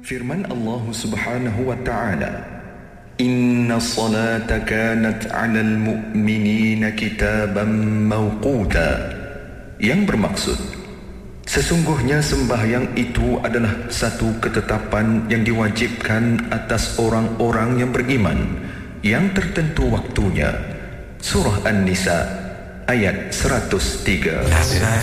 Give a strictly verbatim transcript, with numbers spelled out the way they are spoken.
Firman Allah Subhanahu wa taala, Inna salata kanat 'alal mu'minina kitaban mawquta, yang bermaksud sesungguhnya sembahyang itu adalah satu ketetapan yang diwajibkan atas orang-orang yang beriman, yang tertentu waktunya. Surah An-Nisa ayat seratus tiga.